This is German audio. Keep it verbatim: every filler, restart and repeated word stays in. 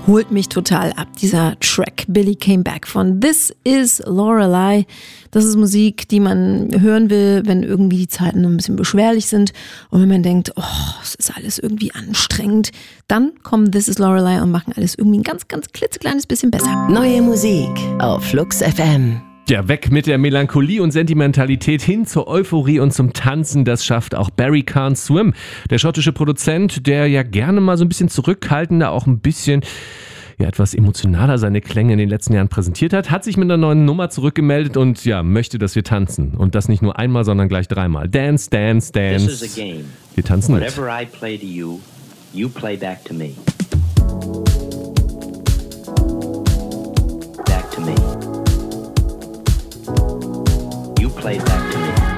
holt mich total ab, dieser Track Billy Came Back von This Is Lorelei. Das ist Musik, die man hören will, wenn irgendwie die Zeiten ein bisschen beschwerlich sind und wenn man denkt, oh, es ist alles irgendwie anstrengend. Dann kommen This Is Lorelei und machen alles irgendwie ein ganz, ganz klitzekleines bisschen besser. Neue Musik auf Flux F M. Ja, weg mit der Melancholie und Sentimentalität hin zur Euphorie und zum Tanzen. Das schafft auch Barry Can't Swim, der schottische Produzent, der ja gerne mal so ein bisschen zurückhaltender, auch ein bisschen ja, etwas emotionaler seine Klänge in den letzten Jahren präsentiert hat, hat sich mit einer neuen Nummer zurückgemeldet und ja, möchte, dass wir tanzen. Und das nicht nur einmal, sondern gleich dreimal. Dance, dance, dance. This is a game. Wir tanzen mit. Whatever I play to you, you play back to me. Back to me. You play back